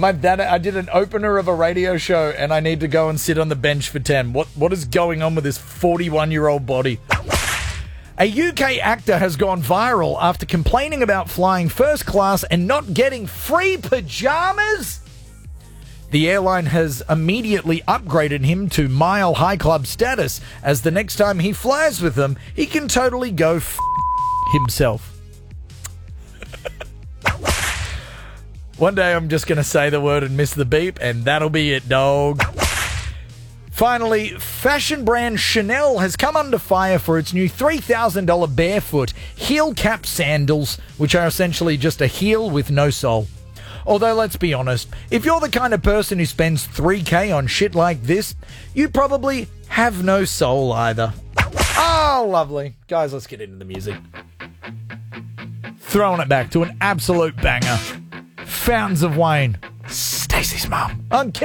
My dad, I did an opener of a radio show and I need to go and sit on the bench for 10. What is going on with this 41-year-old body? A UK actor has gone viral after complaining about flying first class and not getting free pajamas. The airline has immediately upgraded him to Mile High Club status, as the next time he flies with them, he can totally go himself. One day I'm just going to say the word and miss the beep, and that'll be it, dog. Finally, fashion brand Chanel has come under fire for its new $3,000 barefoot heel cap sandals, which are essentially just a heel with no sole. Although, let's be honest, if you're the kind of person who spends $3,000 on shit like this, you probably have no soul either. Oh, lovely. Guys, let's get into the music. Throwing it back to an absolute banger. Fountains of Wayne, Stacey's mum.